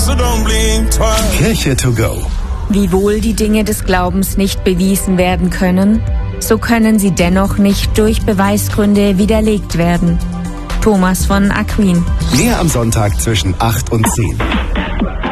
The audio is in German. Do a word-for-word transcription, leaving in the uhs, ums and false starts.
Kirche to go. Wiewohl die Dinge des Glaubens nicht bewiesen werden können, so können sie dennoch nicht durch Beweisgründe widerlegt werden. Thomas von Aquin. Mehr am Sonntag zwischen acht und zehn.